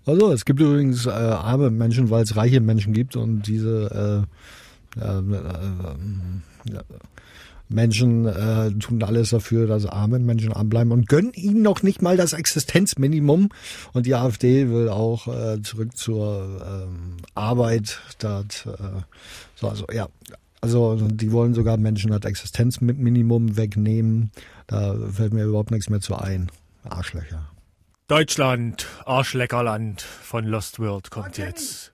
Also es gibt übrigens arme Menschen, weil es reiche Menschen gibt und diese Menschen tun alles dafür, dass arme Menschen arm bleiben und gönnen ihnen noch nicht mal das Existenzminimum. Und die AfD will auch zurück zur Arbeit. Also die wollen sogar Menschen das Existenzminimum wegnehmen. Da fällt mir überhaupt nichts mehr zu ein. Arschlöcher. Deutschland, Arschleckerland von Lost World kommt jetzt.